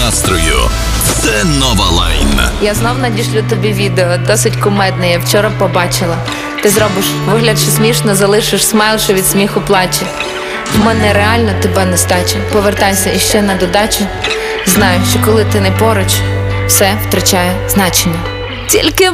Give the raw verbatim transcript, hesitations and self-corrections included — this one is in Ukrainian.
настрою. Це Нова Лайн. Я знов надішлю тобі відео, досить кумедне, я вчора побачила. Ти зробиш вигляд, що смішно, залишиш смайл, що від сміху плаче. В мене реально тебе нестача. Повертайся іще на додачу. Знаю, що коли ти не поруч, все втрачає значення. Тільки